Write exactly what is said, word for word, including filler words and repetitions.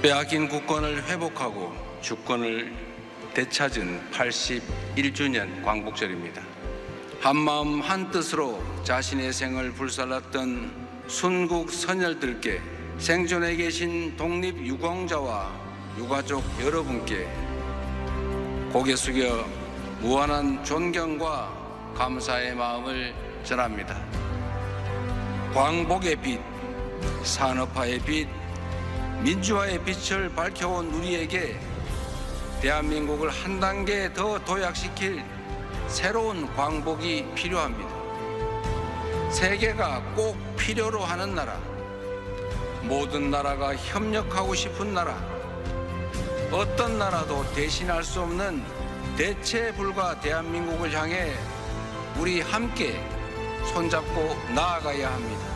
빼앗긴 국권을 회복하고 주권을 되찾은 팔십일 주년 광복절입니다. 한마음 한뜻으로 자신의 생을 불살랐던 순국 선열들께, 생존해 계신 독립유공자와 유가족 여러분께 고개 숙여 무한한 존경과 감사의 마음을 전합니다. 광복의 빛, 산업화의 빛, 민주화의 빛을 밝혀온 우리에게 대한민국을 한 단계 더 도약시킬 새로운 광복이 필요합니다. 세계가 꼭 필요로 하는 나라, 모든 나라가 협력하고 싶은 나라, 어떤 나라도 대신할 수 없는 대체 불가 대한민국을 향해 우리 함께 손잡고 나아가야 합니다.